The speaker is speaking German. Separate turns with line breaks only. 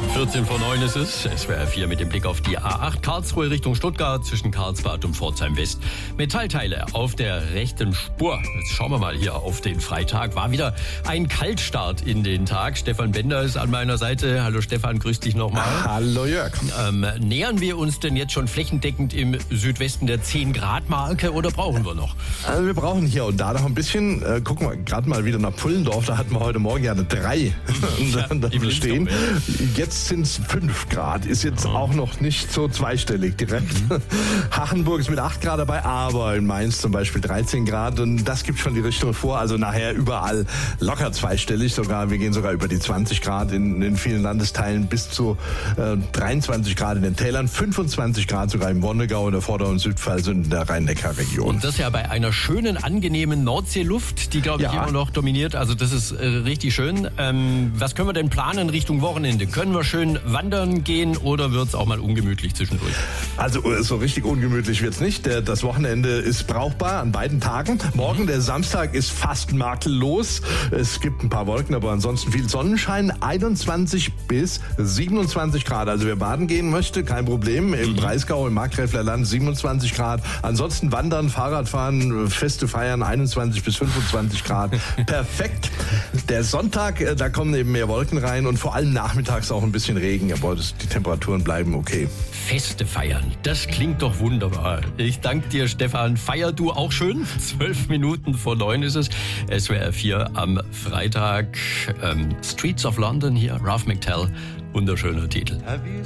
14:09 ist es. SWR 4 mit dem Blick auf die A8 Karlsruhe Richtung Stuttgart zwischen Karlsbad und Pforzheim West. Metallteile auf der rechten Spur. Jetzt schauen wir mal hier auf den Freitag. War wieder ein Kaltstart in den Tag. Stefan Bender ist an meiner Seite. Hallo Stefan, grüß dich nochmal.
Hallo Jörg.
Nähern wir uns denn jetzt schon flächendeckend im Südwesten der 10-Grad-Marke oder brauchen wir noch?
Also wir brauchen hier und da noch ein bisschen. Gucken wir gerade mal wieder nach Pullendorf. Da hatten wir heute Morgen ja eine 3 stehen. Jetzt sind es 5 Grad. Ist jetzt auch noch nicht so zweistellig direkt. Hachenburg ist mit 8 Grad dabei, aber in Mainz zum Beispiel 13 Grad. Und das gibt schon die Richtung vor. Also nachher überall locker zweistellig sogar. Wir gehen sogar über die 20 Grad in vielen Landesteilen bis zu 23 Grad in den Tälern, 25 Grad sogar im Wonnegau, in der Vorder- und Südpfalz und in der Rhein-Neckar-Region.
Und das ja bei einer schönen, angenehmen Nordseeluft, die, glaube ich, immer noch dominiert. Also das ist richtig schön. Was können wir denn planen Richtung Wochenende? Können wir schön wandern gehen oder wird es auch mal ungemütlich zwischendurch?
Also so richtig ungemütlich wird's nicht. Das Wochenende ist brauchbar an beiden Tagen. Morgen, der Samstag, ist fast makellos. Es gibt ein paar Wolken, aber ansonsten viel Sonnenschein. 21 bis 27 Grad. Also wer baden gehen möchte, kein Problem. Im Breisgau, im Markgräfler Land 27 Grad. Ansonsten wandern, Fahrradfahren, Feste feiern 21 bis 25 Grad. Perfekt. Der Sonntag, da kommen eben mehr Wolken rein und vor allem nachmittags auch ein bisschen Regen. Aber die Temperaturen bleiben okay.
Feste feiern, das klingt doch wunderbar. Ich danke dir, Stefan. Feier du auch schön. 8:12 ist es. SWR 4 am Freitag. Streets of London hier, Ralph McTell. Wunderschöner Titel.